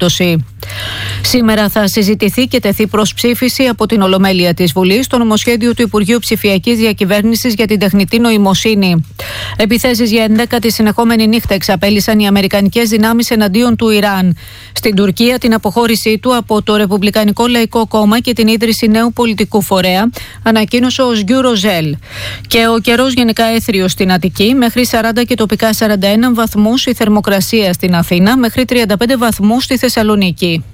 περίπτωση. Σήμερα θα συζητηθεί και τεθεί προς ψήφιση από την Ολομέλεια της Βουλής το νομοσχέδιο του Υπουργείου Ψηφιακής Διακυβέρνησης για την τεχνητή νοημοσύνη. Επιθέσεις για 11η συνεχόμενη νύχτα εξαπέλυσαν οι αμερικανικές δυνάμεις εναντίον του Ιράν. Στην Τουρκία, την αποχώρησή του από το Ρεπουμπλικανικό Λαϊκό Κόμμα και την ίδρυση νέου πολιτικού φορέα ανακοίνωσε ο Σγκιού Ροζέλ. Και ο καιρός γενικά έθριος στην Αττική, μέχρι 40 και τοπικά 41 βαθμούς η θερμοκρασία στην Αθήνα, μέχρι 35 βαθμούς στη Θεσσαλονίκη.